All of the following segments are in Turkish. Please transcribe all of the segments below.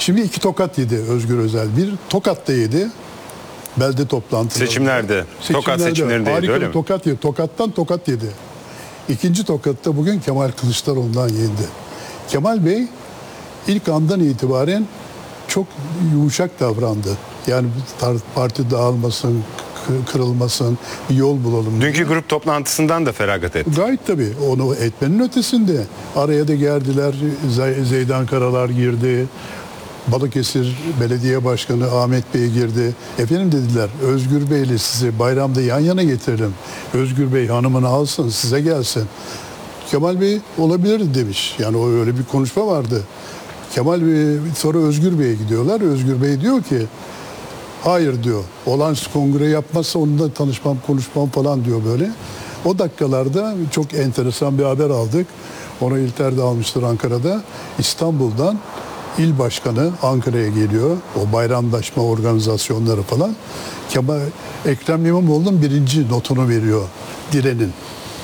Şimdi 2 tokat yedi Özgür Özel. Bir Tokat'ta yedi. Belde toplantılarında. Seçimlerde. Tokat seçimlerindeydi, harika öyle bir mi? tokat yedi. Tokat'tan tokat yedi. İkinci tokatta bugün Kemal Kılıçdaroğlu'ndan yendi. Kemal Bey ilk andan itibaren çok yumuşak davrandı. Yani parti dağılmasın, kırılmasın, bir yol bulalım diye. Dünkü grup toplantısından da feragat etti. Gayet tabii. Onu etmenin ötesinde. Araya da geldiler. Zeydan Karalar girdi. Balıkesir Belediye Başkanı Ahmet Bey girdi. Efendim dediler, Özgür Bey'le sizi bayramda yan yana getirelim. Özgür Bey hanımını alsın, size gelsin. Kemal Bey olabilir demiş. Yani o öyle bir konuşma vardı. Kemal Bey sonra Özgür Bey'e gidiyorlar. Özgür Bey diyor ki hayır diyor. Olağanüstü kongre yapmazsa onunla tanışmam, konuşmam falan diyor böyle. O dakikalarda çok enteresan bir haber aldık. Onu İlter de almıştır Ankara'da. İstanbul'dan İl Başkanı Ankara'ya geliyor. O bayramlaşma organizasyonları falan. Ekrem İmamoğlu'nun birinci notunu veriyor Diren'in.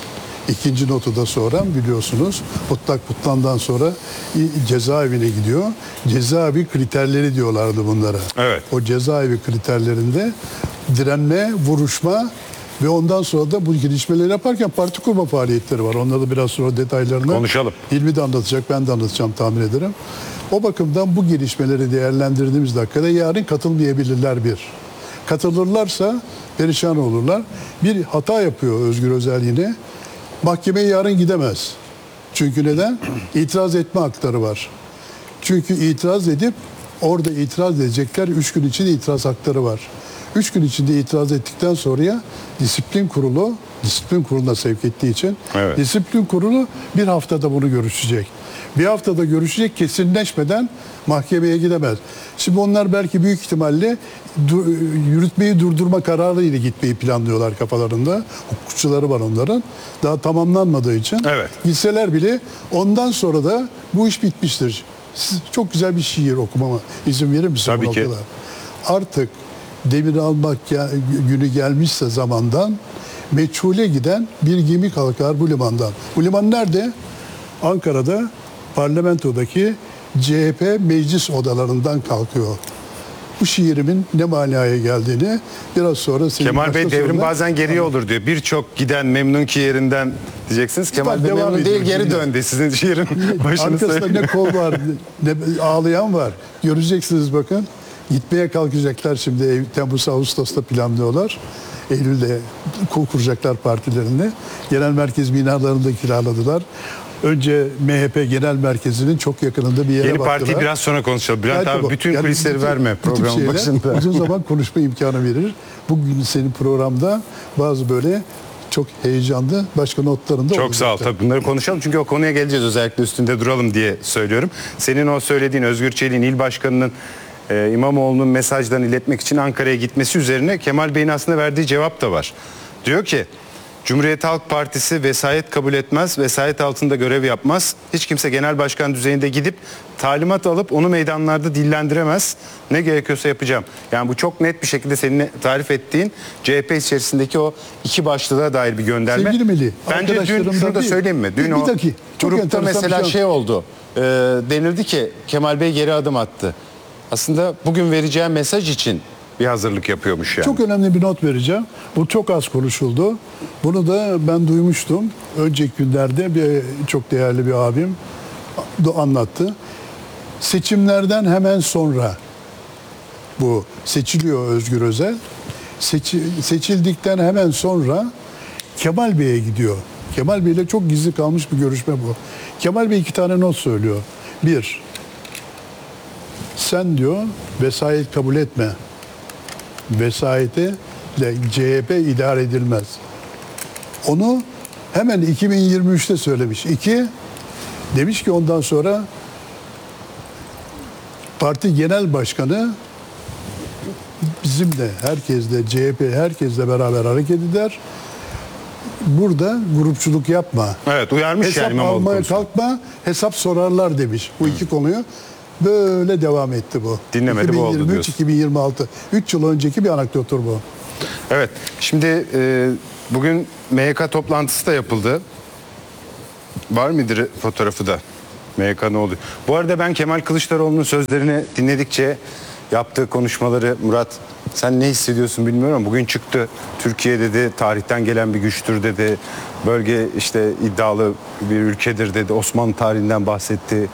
İkinci notu da sonra biliyorsunuz Mutlak Kutlan'dan sonra cezaevine gidiyor. Cezaevi kriterleri diyorlardı bunlara. Evet. O cezaevi kriterlerinde direnme, vuruşma ve ondan sonra da bu gelişmeleri yaparken parti kurma faaliyetleri var. Onları da biraz sonra detaylarını konuşalım. Hilmi de anlatacak, ben de anlatacağım tahmin ederim. O bakımdan bu gelişmeleri değerlendirdiğimiz dakikada yarın katılmayabilirler bir. Katılırlarsa perişan olurlar. Bir hata yapıyor Özgür Özel yine. Mahkemeye yarın gidemez. Çünkü neden? İtiraz etme hakları var. Çünkü itiraz edip orada itiraz edecekler. 3 gün içinde itiraz hakları var. 3 gün içinde itiraz ettikten sonra disiplin kuruluna sevk ettiği için disiplin kurulu bir haftada bunu görüşecek. Bir haftada görüşecek, kesinleşmeden mahkemeye gidemez. Şimdi onlar belki büyük ihtimalle yürütmeyi durdurma kararıyla gitmeyi planlıyorlar kafalarında. Hukukçuları var onların. Daha tamamlanmadığı için. Evet. Gitseler bile ondan sonra da bu iş bitmiştir. Siz çok güzel bir şiir okumama izin verir misiniz? Tabii ki. Artık demir almak günü gelmişse zamandan meçhule giden bir gemi kalkar bu limandan. Bu liman nerede? Ankara'da parlamentodaki CHP meclis odalarından kalkıyor. Bu şiirimin ne manaya geldiğini biraz sonra... Kemal Bey devrim bazen geriye olur diyor. Birçok giden memnun ki yerinden diyeceksiniz. Kemal Bey memnun değil, geri döndü. Sizin şiirin başını arkasında ne kol var, ne ağlayan var. Göreceksiniz bakın. Gitmeye kalkacaklar şimdi. Temmuz Ağustos'ta planlıyorlar. Eylül'de kuracaklar partilerini. Genel merkez binalarını da kiraladılar. Önce MHP Genel Merkezi'nin çok yakınında bir yere Yeni baktılar. partiyi biraz sonra konuşalım. Bülent abi bütün kulisleri verme programın başında. Uzun zaman konuşma imkanı verir. Bugün senin programda bazı böyle çok heyecanlı başka notlarında çok sağ ol. Tabii bunları konuşalım çünkü o konuya geleceğiz. Özellikle üstünde duralım diye söylüyorum. Senin o söylediğin Özgür Çelik'in il başkanının İmamoğlu'nun mesajlarını iletmek için Ankara'ya gitmesi üzerine Kemal Bey'in aslında verdiği cevap da var. Diyor ki Cumhuriyet Halk Partisi vesayet kabul etmez, vesayet altında görev yapmaz. Hiç kimse genel başkan düzeyinde gidip talimat alıp onu meydanlarda dillendiremez. Ne gerekiyorsa yapacağım. Yani bu çok net bir şekilde senin tarif ettiğin CHP içerisindeki o iki başlılığa dair bir gönderme. Sevgili Melih, bence dün şunu da söyleyeyim mi? Dün o grupta mesela şey oldu. Denildi ki Kemal Bey geri adım attı. Aslında bugün vereceğim mesaj için bir hazırlık yapıyormuş yani. Çok önemli bir not vereceğim. Bu çok az konuşuldu. Bunu da ben duymuştum. Önceki günlerde çok değerli bir abim anlattı. Seçimlerden hemen sonra bu seçiliyor Özgür Özel. Seçildikten hemen sonra Kemal Bey'e gidiyor. Kemal Bey'le çok gizli kalmış bir görüşme bu. Kemal Bey 2 tane not söylüyor. 1. Sen diyor vesayet kabul etme. Vesayeti de CHP idare edilmez. Onu hemen 2023'te söylemiş. 2, demiş ki ondan sonra parti genel başkanı bizimle, herkesle, CHP herkesle beraber hareket eder. Burada grupçuluk yapma. Evet, uyarmış hesap yani İmamoğlu almaya konusunda. kalkma, hesap sorarlar demiş. Bu iki konuyu. Böyle devam etti bu. Dinlemedi bu oldu diyorsun. 2023-2026. 3 yıl önceki bir anekdottur bu. Evet. Şimdi bugün MYK toplantısı da yapıldı. Var mıdır fotoğrafı da? MYK ne oluyor? Bu arada ben Kemal Kılıçdaroğlu'nun sözlerini dinledikçe, yaptığı konuşmaları, Murat sen ne hissediyorsun bilmiyorum ama bugün çıktı. Türkiye dedi tarihten gelen bir güçtür dedi. Bölge işte iddialı bir ülkedir dedi. Osmanlı tarihinden bahsetti.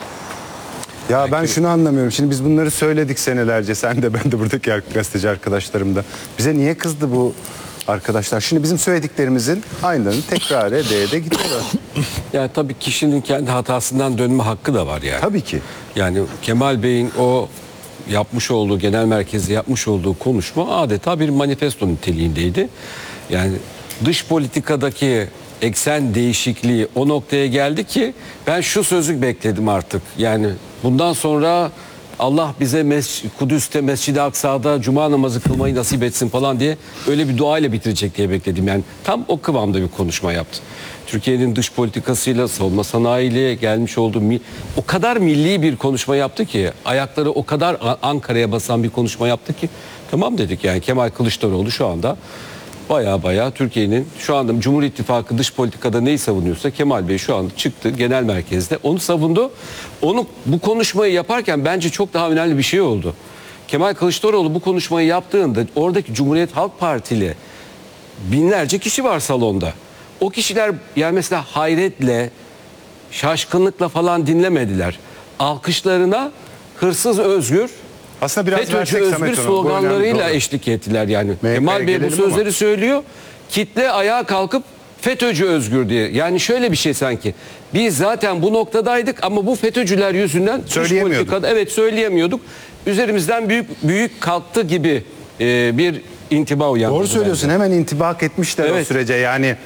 Ya ben şunu anlamıyorum. Şimdi biz bunları söyledik senelerce. Sen de, ben de, buradaki gazeteci arkadaşlarım da. Bize niye kızdı bu arkadaşlar? Şimdi bizim söylediklerimizin aynılarını tekrar ede gidiyorlar. Yani tabii kişinin kendi hatasından dönme hakkı da var yani. Tabii ki. Yani Kemal Bey'in o yapmış olduğu, genel merkezde yapmış olduğu konuşma adeta bir manifesto niteliğindeydi. Yani dış politikadaki eksen değişikliği o noktaya geldi ki ben şu sözü bekledim artık. Yani bundan sonra Allah bize Kudüs'te, Mescid-i Aksa'da cuma namazı kılmayı nasip etsin falan diye öyle bir duayla bitirecek diye bekledim. Yani tam o kıvamda bir konuşma yaptı. Türkiye'nin dış politikasıyla, savunma sanayiyle gelmiş olduğu o kadar milli bir konuşma yaptı ki, ayakları o kadar Ankara'ya basan bir konuşma yaptı ki tamam dedik yani Kemal Kılıçdaroğlu şu anda baya Türkiye'nin şu anda Cumhur İttifakı dış politikada neyi savunuyorsa Kemal Bey şu anda çıktı genel merkezde onu savundu. Onu bu konuşmayı yaparken bence çok daha önemli bir şey oldu. Kemal Kılıçdaroğlu bu konuşmayı yaptığında oradaki Cumhuriyet Halk Partili binlerce kişi var salonda. O kişiler yani mesela hayretle, şaşkınlıkla falan dinlemediler. Alkışlarına hırsız Özgür, aslında biraz FETÖ'cü Özgür sloganlarıyla eşlik ettiler yani. Kemal Bey bu sözleri söylüyor. Kitle ayağa kalkıp FETÖ'cü Özgür diye. Yani şöyle bir şey sanki. Biz zaten bu noktadaydık ama bu FETÖ'cüler yüzünden söyleyemiyorduk. Evet söyleyemiyorduk. Üzerimizden büyük kalktı gibi bir intiba uyandı. Doğru söylüyorsun. Hemen intibak etmişler o sürece. Yani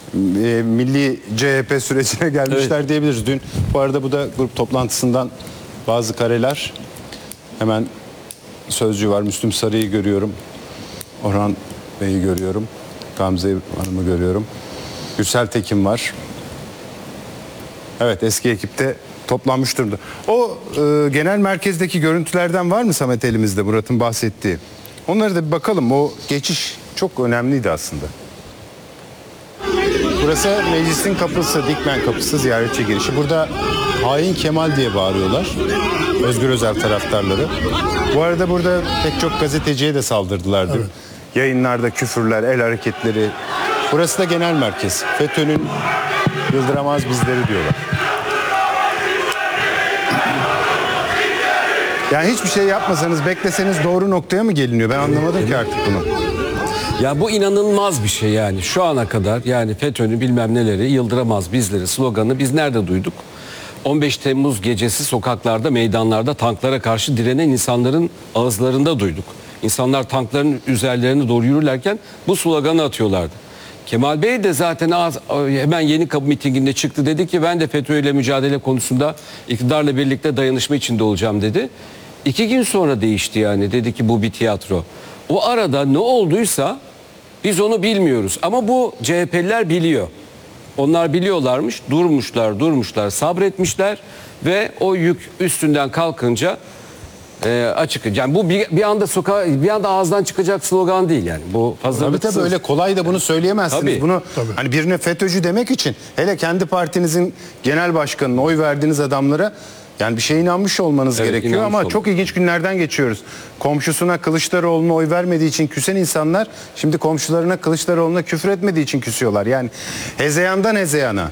milli CHP sürecine gelmişler diyebiliriz. Dün bu arada bu da grup toplantısından bazı kareler. Hemen Sözcü var. Müslüm Sarı'yı görüyorum. Orhan Bey'i görüyorum. Gamze Hanım'ı görüyorum. Gürsel Tekin var. Evet, eski ekipte toplanmış durumda. O genel merkezdeki görüntülerden var mı Samet elimizde, Murat'ın bahsettiği? Onlara da bir bakalım. O geçiş çok önemliydi aslında. Burası meclisin kapısı, Dikmen kapısı, ziyaretçi girişi. Burada hain Kemal diye bağırıyorlar. Özgür Özel taraftarları. Bu arada burada pek çok gazeteciye de saldırdılar. Evet. Yayınlarda küfürler, el hareketleri. Burası da genel merkez. FETÖ'nün yıldıramaz bizleri diyorlar. Yani hiçbir şey yapmasanız, bekleseniz doğru noktaya mı geliniyor? Ben anlamadım ki artık bunu. Ya bu inanılmaz bir şey yani. Şu ana kadar yani FETÖ'nün bilmem neleri, yıldıramaz bizleri sloganını biz nerede duyduk? 15 Temmuz gecesi sokaklarda, meydanlarda tanklara karşı direnen insanların ağızlarında duyduk. İnsanlar tankların üzerlerine doğru yürürlerken bu sloganı atıyorlardı. Kemal Bey de zaten hemen Yeni Kapı mitinginde çıktı, dedi ki ben de FETÖ ile mücadele konusunda iktidarla birlikte dayanışma içinde olacağım dedi. 2 gün sonra değişti yani, dedi ki bu bir tiyatro. O arada ne olduysa biz onu bilmiyoruz ama bu CHP'liler biliyor. Onlar biliyorlarmış, durmuşlar, sabretmişler ve o yük üstünden kalkınca açık. Yani bu bir anda ağızdan çıkacak slogan değil yani. Bu hazırlıksız. Tabii öyle kolay da bunu söyleyemezsiniz. Tabii. Bunu hani birine FETÖ'cü demek için, hele kendi partinizin genel başkanına, oy verdiğiniz adamlara yani bir şeye inanmış olmanız gerekiyor ama çok ilginç günlerden geçiyoruz. Komşusuna Kılıçdaroğlu'na oy vermediği için küsen insanlar şimdi komşularına Kılıçdaroğlu'na küfür etmediği için küsüyorlar. Yani hezeyandan hezeyana.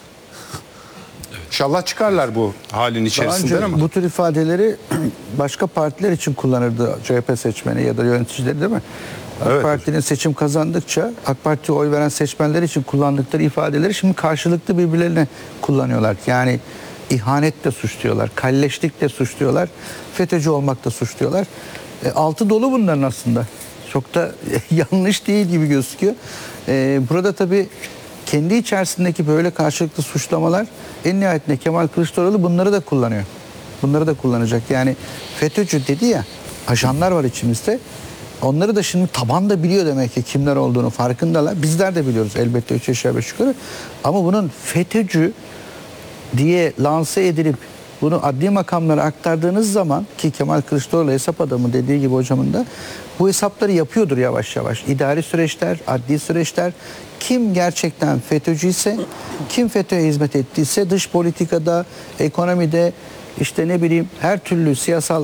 İnşallah çıkarlar bu halin içerisinden ama. Bu tür ifadeleri başka partiler için kullanırdı CHP seçmeni ya da yöneticileri, değil mi? AK Parti'nin seçim kazandıkça AK Parti'ye oy veren seçmenler için kullandıkları ifadeleri şimdi karşılıklı birbirlerine kullanıyorlar. Yani ihanetle suçluyorlar, kalleşlikle suçluyorlar, FETÖ'cü olmakla suçluyorlar. Altı dolu bunların aslında. Çok da yanlış değil gibi gözüküyor. Burada tabii kendi içerisindeki böyle karşılıklı suçlamalar en nihayetinde Kemal Kılıçdaroğlu bunları da kullanıyor. Bunları da kullanacak. Yani FETÖ'cü dedi ya, ajanlar var içimizde. Onları da şimdi tabanda biliyor demek ki kimler olduğunu farkındalar. Bizler de biliyoruz elbette 3 aşağı 5 yukarı. Ama bunun FETÖ'cü diye lanse edilip bunu adli makamlara aktardığınız zaman, ki Kemal Kılıçdaroğlu hesap adamı dediği gibi hocamın da, bu hesapları yapıyordur yavaş yavaş. İdari süreçler, adli süreçler, kim gerçekten FETÖ'cü ise, kim FETÖ'ye hizmet ettiyse dış politikada, ekonomide, işte ne bileyim her türlü siyasal